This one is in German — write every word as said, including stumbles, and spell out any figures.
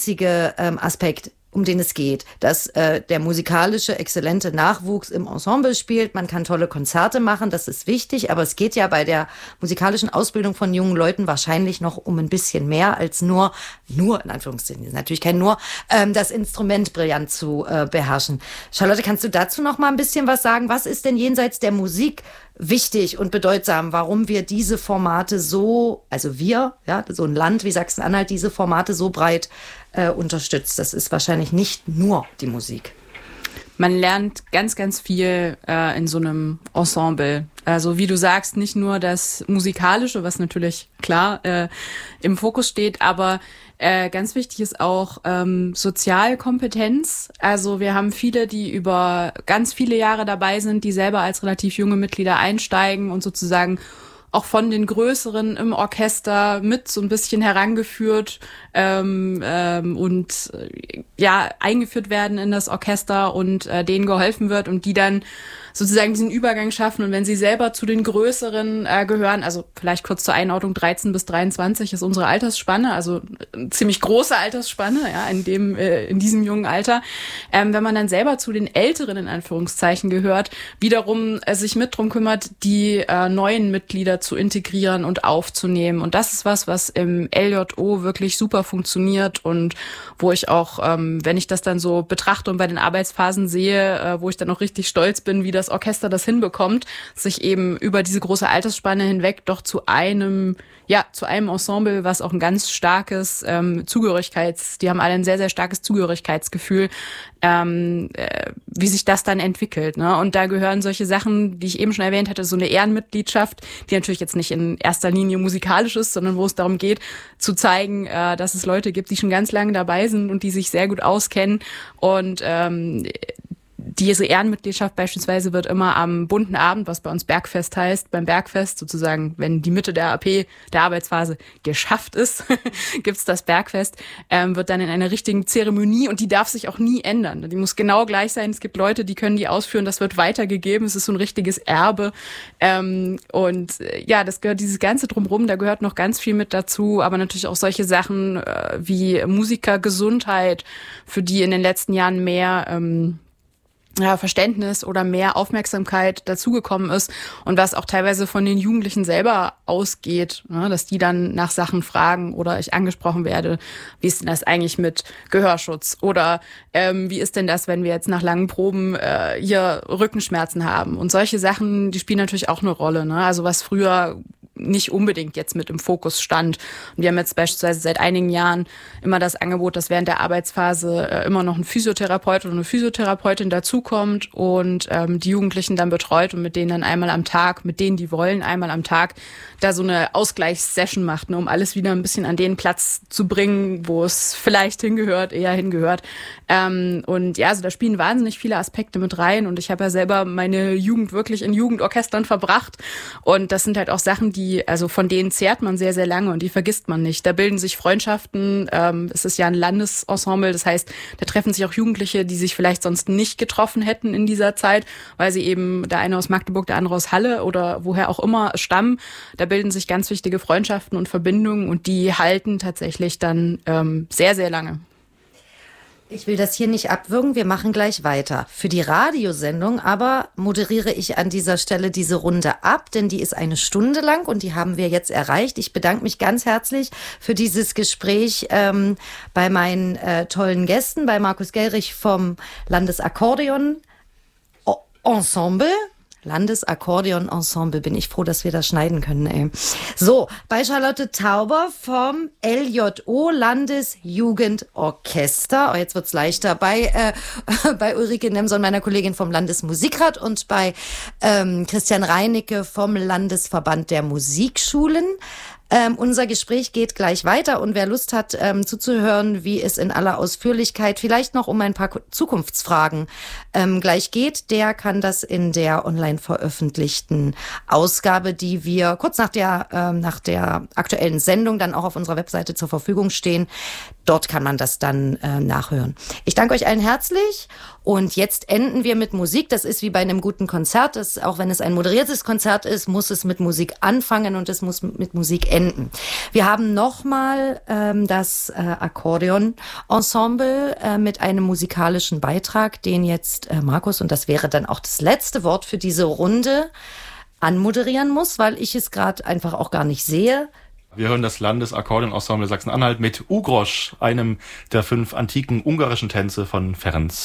einzige ähm, Aspekt, um den es geht, dass äh, der musikalische, exzellente Nachwuchs im Ensemble spielt. Man kann tolle Konzerte machen, das ist wichtig, aber es geht ja bei der musikalischen Ausbildung von jungen Leuten wahrscheinlich noch um ein bisschen mehr als nur, nur in Anführungszeichen, natürlich kein nur, ähm, das Instrument brillant zu äh, beherrschen. Charlotte, kannst du dazu noch mal ein bisschen was sagen? Was ist denn jenseits der Musik wichtig und bedeutsam, warum wir diese Formate so, also wir, ja, so ein Land wie Sachsen-Anhalt, diese Formate so breit äh, unterstützt? Das ist wahrscheinlich nicht nur die Musik. Man lernt ganz, ganz viel äh, in so einem Ensemble. Also wie du sagst, nicht nur das Musikalische, was natürlich klar äh, im Fokus steht, aber äh, ganz wichtig ist auch ähm, Sozialkompetenz. Also wir haben viele, die über ganz viele Jahre dabei sind, die selber als relativ junge Mitglieder einsteigen und sozusagen auch von den Größeren im Orchester mit so ein bisschen herangeführt ähm, ähm, und äh, ja eingeführt werden in das Orchester und äh, denen geholfen wird und die dann sozusagen diesen Übergang schaffen. Und wenn sie selber zu den Größeren äh, gehören, also vielleicht kurz zur Einordnung, dreizehn bis dreiundzwanzig ist unsere Altersspanne, also eine ziemlich große Altersspanne, ja, in dem äh, in diesem jungen Alter. Ähm, wenn man dann selber zu den Älteren in Anführungszeichen gehört, wiederum äh, sich mit drum kümmert, die äh, neuen Mitglieder zu integrieren und aufzunehmen. Und das ist was, was im L J O wirklich super funktioniert und wo ich auch, ähm, wenn ich das dann so betrachte und bei den Arbeitsphasen sehe, äh, wo ich dann auch richtig stolz bin, wie das Orchester das hinbekommt, sich eben über diese große Altersspanne hinweg doch zu einem, ja, zu einem Ensemble, was auch ein ganz starkes ähm, Zugehörigkeits, die haben alle ein sehr, sehr starkes Zugehörigkeitsgefühl, ähm, äh, wie sich das dann entwickelt, ne? Und da gehören solche Sachen, die ich eben schon erwähnt hatte, so eine Ehrenmitgliedschaft, die natürlich jetzt nicht in erster Linie musikalisch ist, sondern wo es darum geht, zu zeigen, äh, dass es Leute gibt, die schon ganz lange dabei sind und die sich sehr gut auskennen und ähm, diese Ehrenmitgliedschaft beispielsweise wird immer am bunten Abend, was bei uns Bergfest heißt, beim Bergfest sozusagen, wenn die Mitte der A P, der Arbeitsphase, geschafft ist, gibt's das Bergfest, ähm, wird dann in einer richtigen Zeremonie und die darf sich auch nie ändern. Die muss genau gleich sein. Es gibt Leute, die können die ausführen, das wird weitergegeben. Es ist so ein richtiges Erbe. Ähm, und äh, ja, das gehört, dieses Ganze drumherum, da gehört noch ganz viel mit dazu, aber natürlich auch solche Sachen äh, wie Musikergesundheit, für die in den letzten Jahren mehr ähm, ja, Verständnis oder mehr Aufmerksamkeit dazugekommen ist und was auch teilweise von den Jugendlichen selber ausgeht, ne, dass die dann nach Sachen fragen oder ich angesprochen werde, wie ist denn das eigentlich mit Gehörschutz oder ähm, wie ist denn das, wenn wir jetzt nach langen Proben äh, hier Rückenschmerzen haben und solche Sachen, die spielen natürlich auch eine Rolle, ne? Also was früher nicht unbedingt jetzt mit im Fokus stand. Und wir haben jetzt beispielsweise seit einigen Jahren immer das Angebot, dass während der Arbeitsphase äh, immer noch ein Physiotherapeut oder eine Physiotherapeutin dazukommt und ähm, die Jugendlichen dann betreut und mit denen dann einmal am Tag, mit denen die wollen, einmal am Tag da so eine Ausgleichssession macht, ne, um alles wieder ein bisschen an den Platz zu bringen, wo es vielleicht hingehört, eher hingehört. Ähm, und ja, also da spielen wahnsinnig viele Aspekte mit rein und ich habe ja selber meine Jugend wirklich in Jugendorchestern verbracht und das sind halt auch Sachen, die also von denen zehrt man sehr, sehr lange und die vergisst man nicht. Da bilden sich Freundschaften, ähm, es ist ja ein Landesensemble, das heißt, da treffen sich auch Jugendliche, die sich vielleicht sonst nicht getroffen hätten in dieser Zeit, weil sie eben, der eine aus Magdeburg, der andere aus Halle oder woher auch immer stammen. Da bilden sich ganz wichtige Freundschaften und Verbindungen und die halten tatsächlich dann ähm, sehr, sehr lange. Ich will das hier nicht abwürgen, wir machen gleich weiter. Für die Radiosendung aber moderiere ich an dieser Stelle diese Runde ab, denn die ist eine Stunde lang und die haben wir jetzt erreicht. Ich bedanke mich ganz herzlich für dieses Gespräch ähm, bei meinen äh, tollen Gästen, bei Markus Gellrich vom Landesakkordeon Ensemble. Landesakkordeon-Ensemble. Bin ich froh, dass wir das schneiden können, ey. So, bei Charlotte Tauber vom L J O Landesjugendorchester. Oh, jetzt wird's leichter. Bei, äh, bei Ulrike Nemson, meiner Kollegin vom Landesmusikrat und bei ähm, Christian Reinicke vom Landesverband der Musikschulen. Ähm, unser Gespräch geht gleich weiter und wer Lust hat, ähm, zuzuhören, wie es in aller Ausführlichkeit vielleicht noch um ein paar Zukunftsfragen ähm, gleich geht, der kann das in der online veröffentlichten Ausgabe, die wir kurz nach der, ähm, nach der aktuellen Sendung dann auch auf unserer Webseite zur Verfügung stehen, Dort kann man das dann äh, nachhören. Ich danke euch allen herzlich und jetzt enden wir mit Musik. Das ist wie bei einem guten Konzert. Das, auch wenn es ein moderiertes Konzert ist, muss es mit Musik anfangen und es muss mit Musik enden. Wir haben nochmal ähm, das äh, Akkordeon-Ensemble äh, mit einem musikalischen Beitrag, den jetzt äh, Markus, und das wäre dann auch das letzte Wort für diese Runde, anmoderieren muss, weil ich es gerade einfach auch gar nicht sehe. Wir hören das Landesakkordeonensemble Sachsen-Anhalt mit Ugrosch, einem der fünf antiken ungarischen Tänze von Ferenc